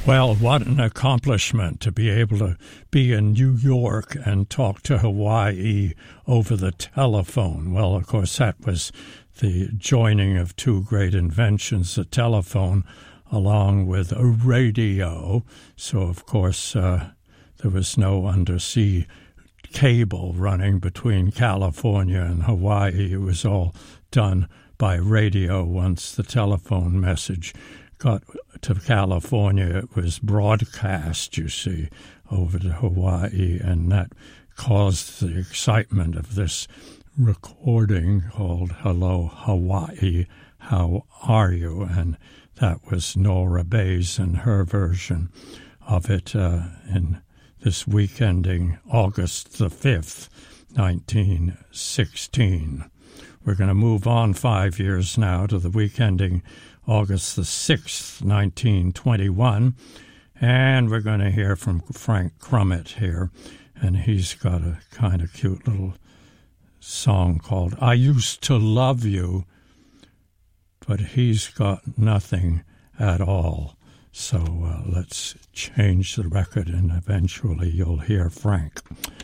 Well, what an accomplishment to be able to be in New York and talk to Hawaii over the telephone. Well, of course, that was the joining of two great inventions, the telephone along with a radio. So, of course, there was no undersea cable running between California and Hawaii. It was all done by radio once the telephone message got to California. It was broadcast, you see, over to Hawaii, and that caused the excitement of this recording called Hello Hawaii, How Are You? And that was Nora Bayes and her version of it in this week ending August the 5th, 1916. We're going to move on 5 years now to the week ending August the 6th, 1921, and we're going to hear from Frank Crummett here, and he's got a kind of cute little song called I Used to Love You, but he's got nothing at all. So let's change the record, and eventually you'll hear Frank.